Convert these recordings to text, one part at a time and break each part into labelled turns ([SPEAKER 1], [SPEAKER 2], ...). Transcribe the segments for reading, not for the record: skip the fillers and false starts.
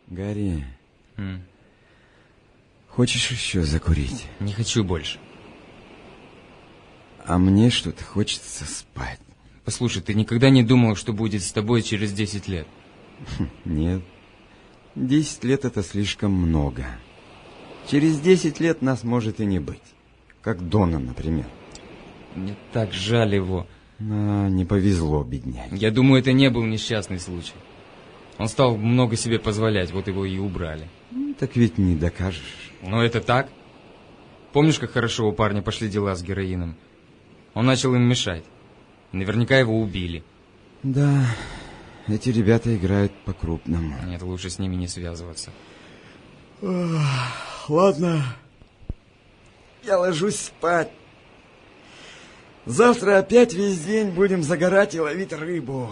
[SPEAKER 1] Гарри, хочешь еще закурить?
[SPEAKER 2] Не хочу больше.
[SPEAKER 1] А мне что-то хочется спать.
[SPEAKER 2] Послушай, ты никогда не думал, что будет с тобой через 10 лет?
[SPEAKER 1] Нет. 10 лет это слишком много. Через 10 лет нас может и не быть. Как Дона, например.
[SPEAKER 2] Мне так жаль его.
[SPEAKER 1] Не повезло, бедняге.
[SPEAKER 2] Я думаю, это не был несчастный случай. Он стал много себе позволять, вот его и убрали.
[SPEAKER 1] Так ведь не докажешь.
[SPEAKER 2] Но это так. Помнишь, как хорошо у парня пошли дела с героином? Он начал им мешать. Наверняка его убили.
[SPEAKER 1] Да, эти ребята играют по-крупному.
[SPEAKER 2] Нет, лучше с ними не связываться.
[SPEAKER 1] Ладно. Я ложусь спать. Завтра опять весь день будем загорать и ловить рыбу.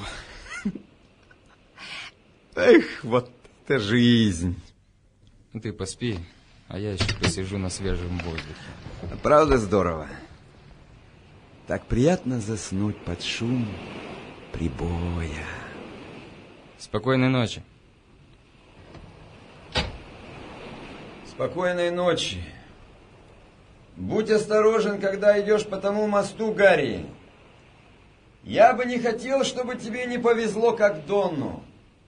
[SPEAKER 1] Эх, вот это жизнь.
[SPEAKER 2] Ты поспи, а я еще посижу на свежем воздухе.
[SPEAKER 1] Правда здорово? Так приятно заснуть под шум прибоя.
[SPEAKER 2] Спокойной ночи.
[SPEAKER 1] Спокойной ночи. Будь осторожен, когда идешь по тому мосту, Гарри. Я бы не хотел, чтобы тебе не повезло, как Донну.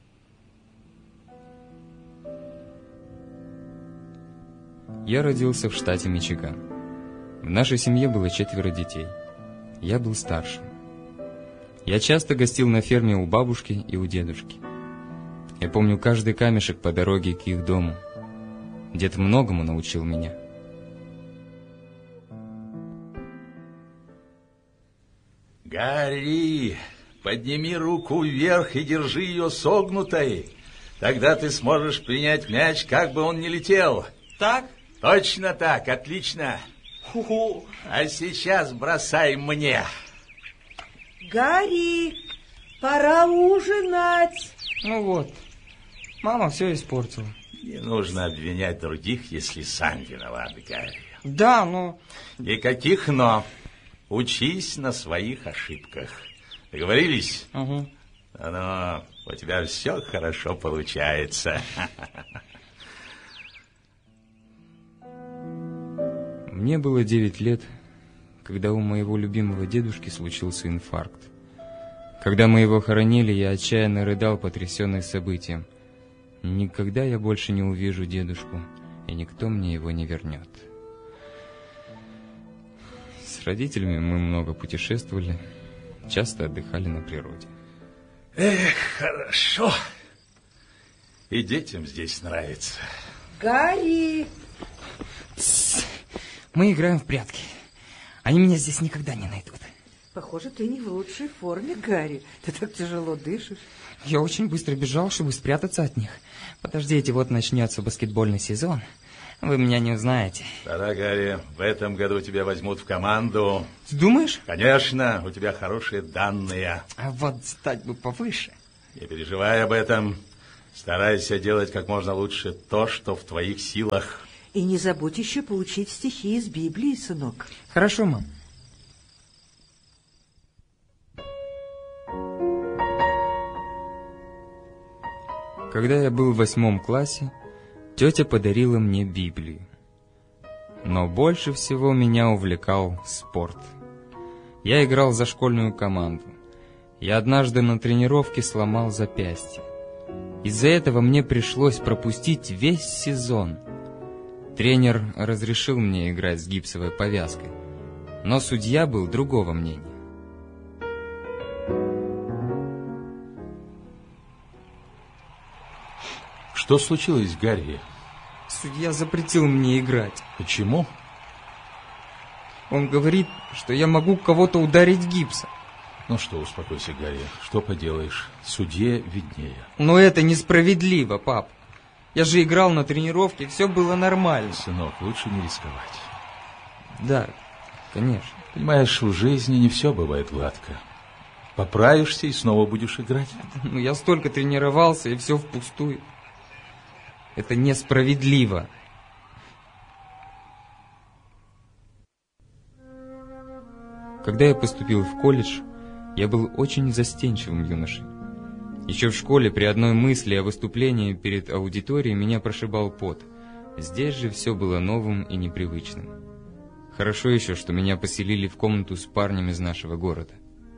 [SPEAKER 2] Я родился в штате Мичиган. В нашей семье было 4 детей. Я был старшим. Я часто гостил на ферме у бабушки и у дедушки. Я помню каждый камешек по дороге к их дому. Дед многому научил меня.
[SPEAKER 3] Гарри, подними руку вверх и держи ее согнутой. Тогда ты сможешь принять мяч, как бы он ни летел.
[SPEAKER 2] Так?
[SPEAKER 3] Точно так, отлично. А сейчас бросай мне.
[SPEAKER 4] Гарри, пора ужинать.
[SPEAKER 2] Ну вот, мама все испортила.
[SPEAKER 3] Не нужно обвинять других, если сам виноват, Гарри.
[SPEAKER 2] Да, но...
[SPEAKER 3] Никаких «но». Учись на своих ошибках. Договорились?
[SPEAKER 2] Угу.
[SPEAKER 3] Ну, у тебя все хорошо получается.
[SPEAKER 2] Мне было 9 лет, когда у моего любимого дедушки случился инфаркт. Когда мы его хоронили, я отчаянно рыдал, потрясенный событием. Никогда я больше не увижу дедушку, и никто мне его не вернет. С родителями мы много путешествовали, часто отдыхали на природе.
[SPEAKER 3] Эх, хорошо. И детям здесь нравится.
[SPEAKER 4] Гарри!
[SPEAKER 2] Мы играем в прятки. Они меня здесь никогда не найдут.
[SPEAKER 4] Похоже, ты не в лучшей форме, Гарри. Ты так тяжело дышишь.
[SPEAKER 2] Я очень быстро бежал, чтобы спрятаться от них. Подождите, вот начнется баскетбольный сезон. Вы меня не узнаете.
[SPEAKER 3] Да-да, Гарри, в этом году тебя возьмут в команду.
[SPEAKER 2] Ты думаешь?
[SPEAKER 3] Конечно, у тебя хорошие данные.
[SPEAKER 2] А вот стать бы повыше.
[SPEAKER 3] Не переживай об этом. Старайся делать как можно лучше то, что в твоих силах.
[SPEAKER 4] И не забудь еще поучить стихи из Библии, сынок.
[SPEAKER 2] Хорошо, мам. Когда я был в 8 классе, тетя подарила мне Библию. Но больше всего меня увлекал спорт. Я играл за школьную команду. Я однажды на тренировке сломал запястье. Из-за этого мне пришлось пропустить весь сезон. Тренер разрешил мне играть с гипсовой повязкой, но судья был другого мнения.
[SPEAKER 3] Что случилось, Гарри?
[SPEAKER 2] Судья запретил мне играть.
[SPEAKER 3] Почему?
[SPEAKER 2] Он говорит, что я могу кого-то ударить гипсом.
[SPEAKER 3] Ну что, успокойся, Гарри. Что поделаешь? Судье виднее.
[SPEAKER 2] Но это несправедливо, пап. Я же играл на тренировке, все было нормально.
[SPEAKER 3] Сынок, лучше не рисковать.
[SPEAKER 2] Да, конечно.
[SPEAKER 3] Понимаешь, в жизни не все бывает гладко. Поправишься и снова будешь играть.
[SPEAKER 2] Но я столько тренировался, и все впустую. Это несправедливо. Когда я поступил в колледж, я был очень застенчивым юношей. Еще в школе при одной мысли о выступлении перед аудиторией меня прошибал пот. Здесь же все было новым и непривычным. Хорошо еще, что меня поселили в комнату с парнем из нашего города.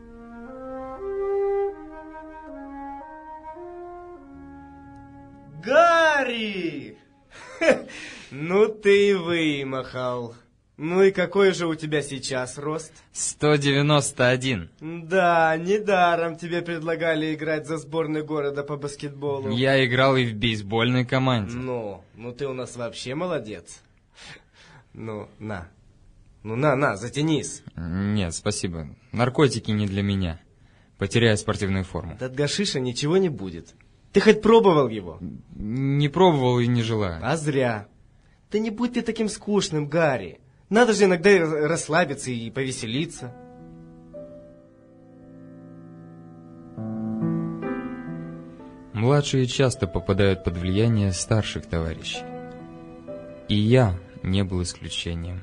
[SPEAKER 5] Гарри! Ну ты и вымахал. Ну и какой же у тебя сейчас рост?
[SPEAKER 2] 191.
[SPEAKER 5] Да, недаром тебе предлагали играть за сборную города по баскетболу.
[SPEAKER 2] Я играл и в бейсбольной команде.
[SPEAKER 5] Ну ты у нас вообще молодец. Ну, на, затянись.
[SPEAKER 2] Нет, спасибо. Наркотики не для меня. Потеряю спортивную форму.
[SPEAKER 5] От гашиша ничего не будет. Ты хоть пробовал его?
[SPEAKER 2] Не пробовал и не желаю.
[SPEAKER 5] А зря. Да не будь ты таким скучным, Гарри. Надо же иногда расслабиться и повеселиться.
[SPEAKER 2] Младшие часто попадают под влияние старших товарищей. И я не был исключением.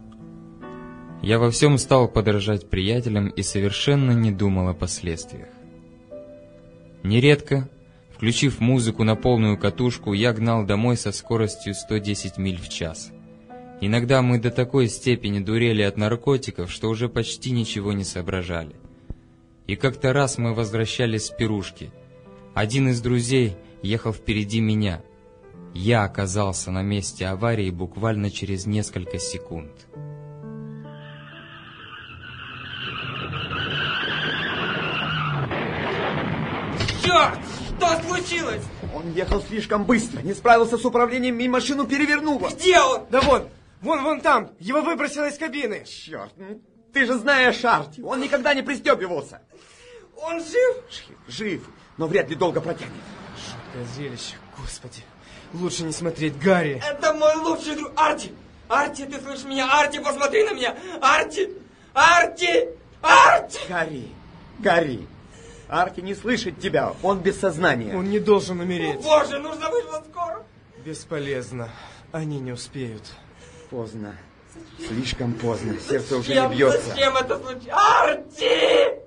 [SPEAKER 2] Я во всем стал подражать приятелям и совершенно не думал о последствиях. Нередко, включив музыку на полную катушку, я гнал домой со скоростью 110 миль в час. Иногда мы до такой степени дурели от наркотиков, что уже почти ничего не соображали. И как-то раз мы возвращались с пирушки. Один из друзей ехал впереди меня. Я оказался на месте аварии буквально через несколько секунд.
[SPEAKER 6] Черт! Что случилось?
[SPEAKER 1] Он ехал слишком быстро, не справился с управлением и машину перевернуло.
[SPEAKER 6] Где он?
[SPEAKER 5] Да вон там, его выбросило из кабины.
[SPEAKER 1] Черт, ну ты же знаешь Арти, он никогда не пристегивался.
[SPEAKER 6] Он жив?
[SPEAKER 1] Жив, но вряд ли долго протянет.
[SPEAKER 5] Жуткое зрелище, господи. Лучше не смотреть, Гарри.
[SPEAKER 6] Это мой лучший друг. Арти! Арти, ты слышишь меня? Арти, посмотри на меня! Арти! Арти! Арти!
[SPEAKER 1] Гарри, Арти не слышит тебя, он без сознания.
[SPEAKER 5] Он не должен умереть.
[SPEAKER 6] О, Боже, нужно вызвать скорую.
[SPEAKER 5] Бесполезно, они не успеют.
[SPEAKER 1] Поздно, слишком поздно, сердце уже не бьется.
[SPEAKER 6] Зачем это случилось? Арти!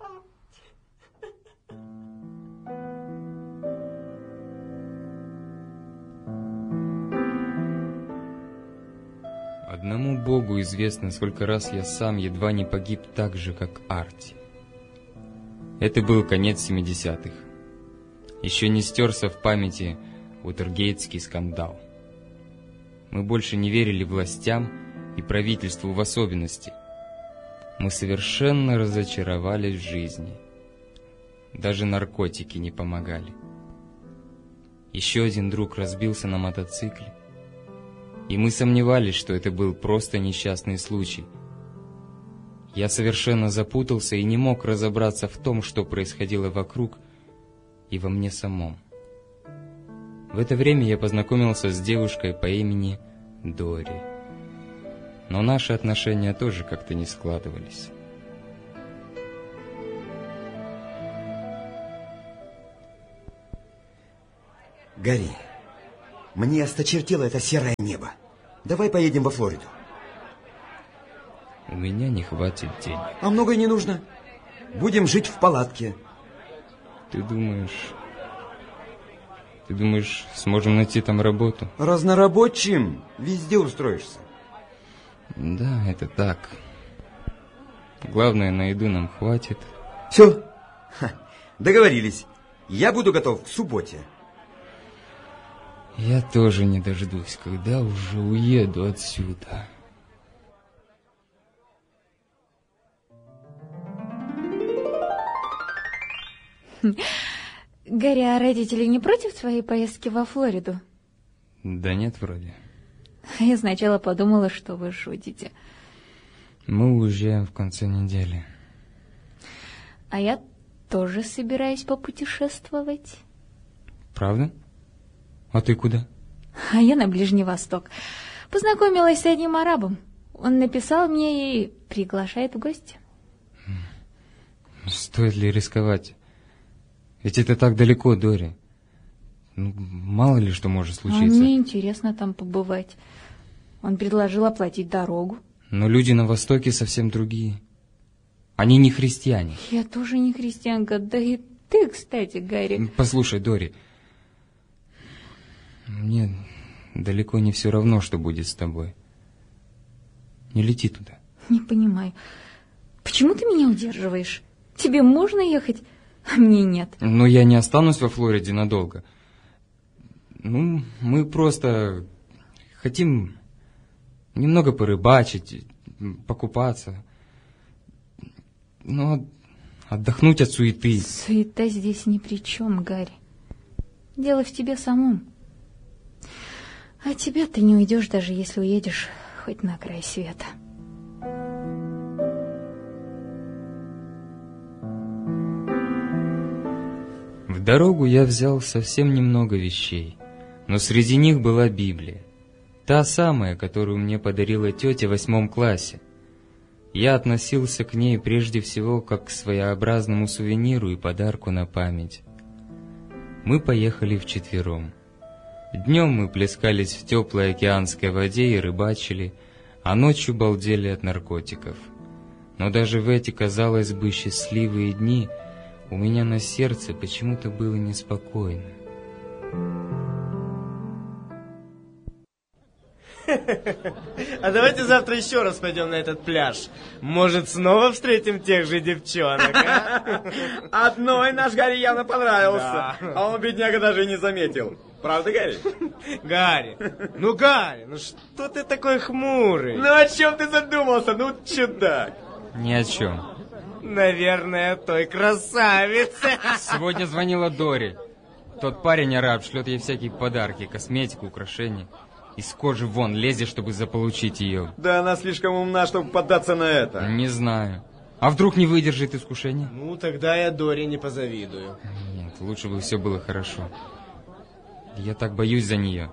[SPEAKER 2] Одному Богу известно, сколько раз я сам едва не погиб так же, как Арти. Это был конец 70-х. Еще не стерся в памяти Уотергейтский скандал. Мы больше не верили властям и правительству в особенности. Мы совершенно разочаровались в жизни. Даже наркотики не помогали. Еще один друг разбился на мотоцикле. И мы сомневались, что это был просто несчастный случай. Я совершенно запутался и не мог разобраться в том, что происходило вокруг и во мне самом. В это время я познакомился с девушкой по имени Дори. Но наши отношения тоже как-то не складывались.
[SPEAKER 1] Гарри, мне осточертело это серое небо. Давай поедем во Флориду.
[SPEAKER 2] У меня не хватит денег.
[SPEAKER 1] А много не нужно. Будем жить в палатке.
[SPEAKER 2] Ты думаешь, сможем найти там работу?
[SPEAKER 1] Разнорабочим везде устроишься.
[SPEAKER 2] Да, это так. Главное, на еду нам хватит.
[SPEAKER 1] Все, договорились. Я буду готов к субботе.
[SPEAKER 2] Я тоже не дождусь, когда уже уеду отсюда.
[SPEAKER 7] Гарри, а родители не против твоей поездки во Флориду?
[SPEAKER 2] Да нет, вроде.
[SPEAKER 7] Я сначала подумала, что вы шутите.
[SPEAKER 2] Мы уезжаем в конце недели.
[SPEAKER 7] А я тоже собираюсь попутешествовать.
[SPEAKER 2] Правда? А ты куда?
[SPEAKER 7] А я на Ближний Восток. Познакомилась с одним арабом. Он написал мне и приглашает в гости.
[SPEAKER 2] Стоит ли рисковать? Ведь это так далеко, Дори. Ну, мало ли что может случиться.
[SPEAKER 7] Мне интересно там побывать. Он предложил оплатить дорогу.
[SPEAKER 2] Но люди на Востоке совсем другие. Они не христиане.
[SPEAKER 7] Я тоже не христианка, да и Ты, кстати, Гарри...
[SPEAKER 2] Послушай, Дори, мне далеко не все равно, что будет с тобой. Не лети туда.
[SPEAKER 7] Не понимаю. Почему ты меня удерживаешь? Тебе можно ехать, а мне нет.
[SPEAKER 2] Но я не останусь во Флориде надолго. Ну, мы просто хотим немного порыбачить, покупаться. Но отдохнуть от суеты.
[SPEAKER 7] Суета здесь ни при чем, Гарри. Дело в тебе самом. А тебя ты не уйдешь, даже если уедешь хоть на край света.
[SPEAKER 2] В дорогу я взял совсем немного вещей, но среди них была Библия. Та самая, которую мне подарила тетя в 8 классе. Я относился к ней прежде всего как к своеобразному сувениру и подарку на память. Мы поехали вчетвером. Днем мы плескались в теплой океанской воде и рыбачили, а ночью балдели от наркотиков. Но даже в эти, казалось бы, счастливые дни у меня на сердце почему-то было неспокойно.
[SPEAKER 5] А давайте завтра еще раз пойдем на этот пляж. Может, снова встретим тех же девчонок, а?
[SPEAKER 6] Одной наш Гарри явно понравился. Да. А он, бедняга, даже и не заметил. Правда, Гарри?
[SPEAKER 5] Гарри, ну что ты такой хмурый?
[SPEAKER 6] Ну о чем ты задумался, ну чудак?
[SPEAKER 2] Ни о чем.
[SPEAKER 5] Наверное, той красавице.
[SPEAKER 2] Сегодня звонила Дори. Тот парень-араб шлет ей всякие подарки, косметику, украшения. Из кожи вон лезет, чтобы заполучить ее.
[SPEAKER 6] Да она слишком умна, чтобы поддаться на это.
[SPEAKER 2] Не знаю. А вдруг не выдержит искушения?
[SPEAKER 5] Ну, тогда я Доре не позавидую.
[SPEAKER 2] Нет, лучше бы все было хорошо. Я так боюсь за нее.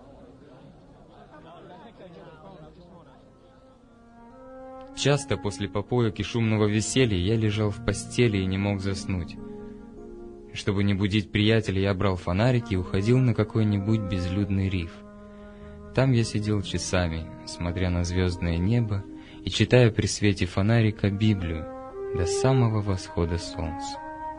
[SPEAKER 2] Часто после попоек и шумного веселья я лежал в постели и не мог заснуть. Чтобы не будить приятеля, я брал фонарик и уходил на какой-нибудь безлюдный риф. Там я сидел часами, смотря на звездное небо и читая при свете фонарика Библию до самого восхода солнца.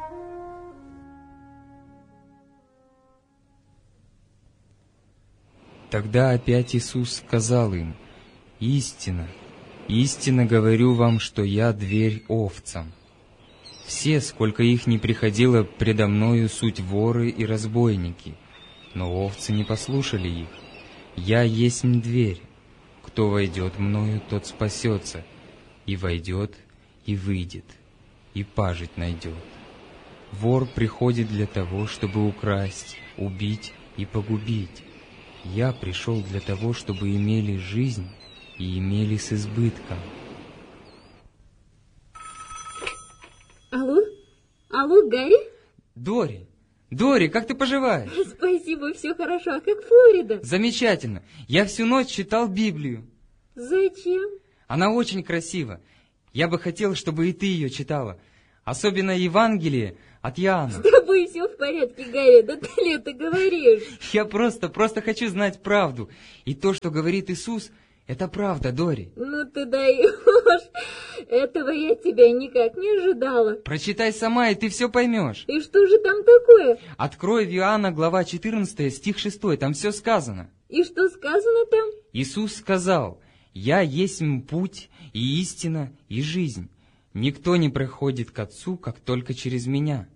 [SPEAKER 2] Тогда опять Иисус сказал им: «Истинно, истинно говорю вам, что я дверь овцам. Все, сколько их ни приходило предо мною, суть воры и разбойники, но овцы не послушали их. Я есть дверь. Кто войдет мною, тот спасется, и войдет, и выйдет, и пажить найдет. Вор приходит для того, чтобы украсть, убить и погубить. Я пришел для того, чтобы имели жизнь и имели с избытком».
[SPEAKER 8] Алло? Алло, Гарри?
[SPEAKER 2] Дори, как ты поживаешь?
[SPEAKER 8] Спасибо, все хорошо. А как Флорида?
[SPEAKER 2] Замечательно. Я всю ночь читал Библию.
[SPEAKER 8] Зачем?
[SPEAKER 2] Она очень красива. Я бы хотел, чтобы и ты ее читала. Особенно Евангелие от Иоанна.
[SPEAKER 8] С тобой все в порядке, Гарри. Да ты ли это говоришь?
[SPEAKER 2] Я просто хочу знать правду. И то, что говорит Иисус, это правда, Дори.
[SPEAKER 8] Ну ты даешь. Этого я тебя никак не ожидала.
[SPEAKER 2] Прочитай сама, и ты все поймешь.
[SPEAKER 8] И что же там такое?
[SPEAKER 2] Открой в Иоанна, глава 14, стих 6, там все сказано.
[SPEAKER 8] И что сказано там?
[SPEAKER 2] Иисус сказал: «Я есть путь и истина и жизнь. Никто не приходит к Отцу, как только через Меня».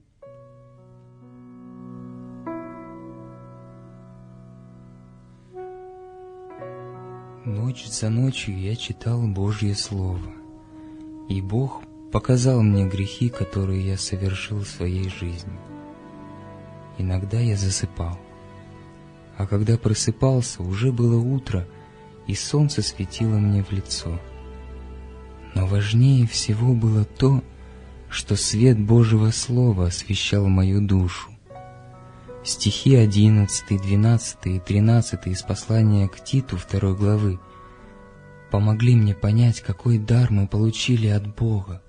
[SPEAKER 2] Ночь за ночью я читал Божье Слово, и Бог показал мне грехи, которые я совершил в своей жизни. Иногда я засыпал, а когда просыпался, уже было утро, и солнце светило мне в лицо. Но важнее всего было то, что свет Божьего Слова освещал мою душу. Стихи 11, 12 и 13 из послания к Титу 2 главы помогли мне понять, какой дар мы получили от Бога.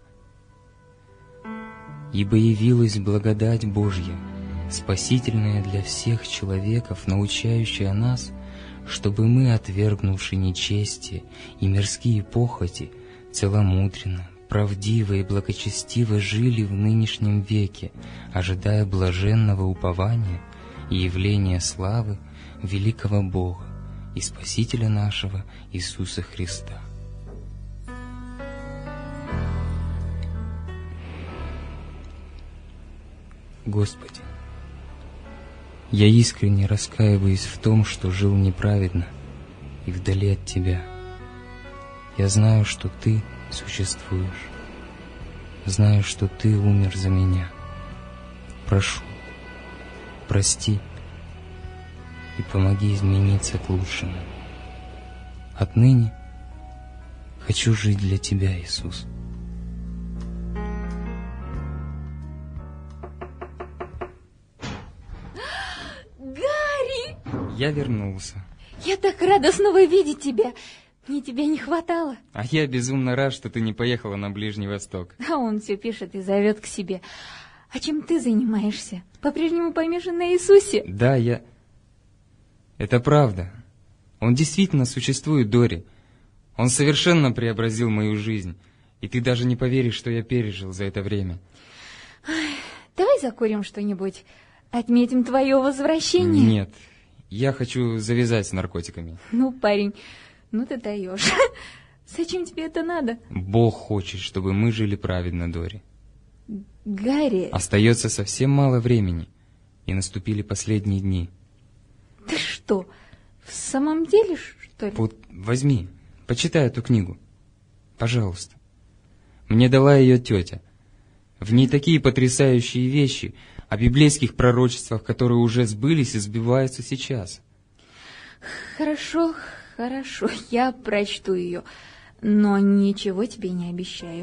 [SPEAKER 2] «Ибо явилась благодать Божья, спасительная для всех человеков, научающая нас, чтобы мы, отвергнувши нечестие и мирские похоти, целомудренно, правдиво и благочестиво жили в нынешнем веке, ожидая блаженного упования и явления славы великого Бога и Спасителя нашего Иисуса Христа. Господи, я искренне раскаиваюсь в том, что жил неправедно и вдали от Тебя. Я знаю, что Ты существуешь. Знаю, что Ты умер за меня. Прошу, прости и помоги измениться к лучшему. Отныне хочу жить для Тебя, Иисус.
[SPEAKER 7] Гарри!
[SPEAKER 2] Я вернулся.
[SPEAKER 7] Я так рада снова видеть тебя. Мне тебя не хватало.
[SPEAKER 2] А я безумно рад, что ты не поехала на Ближний Восток.
[SPEAKER 7] А он все пишет и зовет к себе. А чем ты занимаешься? По-прежнему помешан на Иисусе?
[SPEAKER 2] Да, Это правда. Он действительно существует, Дори. Он совершенно преобразил мою жизнь. И ты даже не поверишь, что я пережил за это время.
[SPEAKER 7] Давай закурим что-нибудь. Отметим твое возвращение.
[SPEAKER 2] Нет, я хочу завязать с наркотиками.
[SPEAKER 7] Ну, парень, ну ты даешь. Зачем тебе это надо?
[SPEAKER 2] Бог хочет, чтобы мы жили праведно, Дори.
[SPEAKER 7] Гарри...
[SPEAKER 2] Остается совсем мало времени, и наступили последние дни.
[SPEAKER 7] Ты что, в самом деле, что ли?
[SPEAKER 2] Вот возьми, почитай эту книгу. Пожалуйста. Мне дала ее тетя. В ней такие потрясающие вещи о библейских пророчествах, которые уже сбылись и сбиваются сейчас.
[SPEAKER 7] Хорошо, хорошо, я прочту ее, но ничего тебе не обещаю.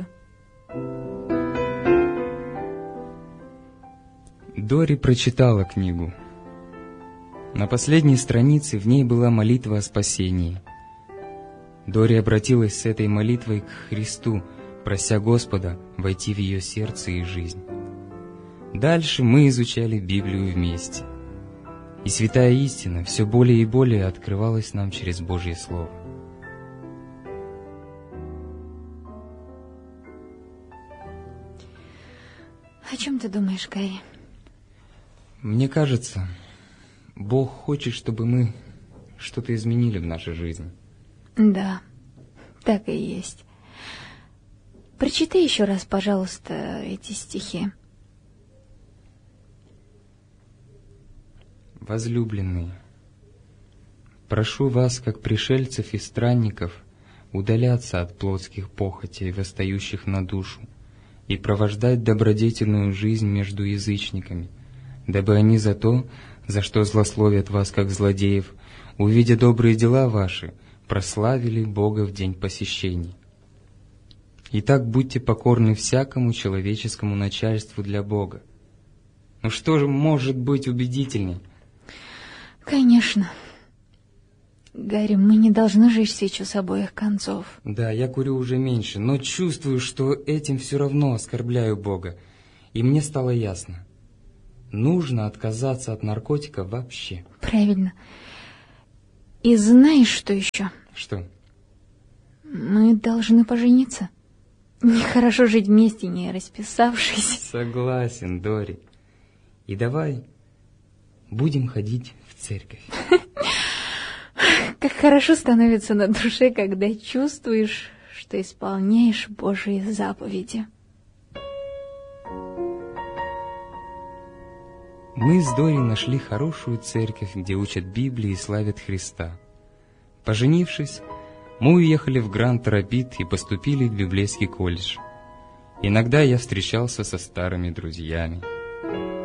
[SPEAKER 2] Дори прочитала книгу. На последней странице в ней была молитва о спасении. Дори обратилась с этой молитвой к Христу, прося Господа войти в ее сердце и жизнь. Дальше мы изучали Библию вместе. И святая истина все более и более открывалась нам через Божье Слово.
[SPEAKER 7] О чем ты думаешь, Гарри?
[SPEAKER 2] Мне кажется, Бог хочет, чтобы мы что-то изменили в нашей жизни.
[SPEAKER 7] Да, так и есть. Прочитай еще раз, пожалуйста, эти стихи.
[SPEAKER 2] Возлюбленные, прошу вас, как пришельцев и странников, удаляться от плотских похотей, восстающих на душу, и провождать добродетельную жизнь между язычниками, дабы они за то, за что злословят вас, как злодеев, увидя добрые дела ваши, прославили Бога в день посещения. Итак, будьте покорны всякому человеческому начальству для Бога. Ну что же может быть убедительней?
[SPEAKER 7] Конечно. Гарри, мы не должны жечь свечу с обоих концов.
[SPEAKER 2] Да, я курю уже меньше, но чувствую, что этим все равно оскорбляю Бога. И мне стало ясно. Нужно отказаться от наркотика вообще.
[SPEAKER 7] Правильно. И знаешь, что еще?
[SPEAKER 2] Что?
[SPEAKER 7] Мы должны пожениться. Нехорошо жить вместе, не расписавшись.
[SPEAKER 2] Согласен, Дори. И давай будем ходить в церковь.
[SPEAKER 7] Как хорошо становится на душе, когда чувствуешь, что исполняешь Божьи заповеди.
[SPEAKER 2] Мы с Дори нашли хорошую церковь, где учат Библии и славят Христа. Поженившись, мы уехали в Гранд-Рапид и поступили в библейский колледж. Иногда я встречался со старыми друзьями.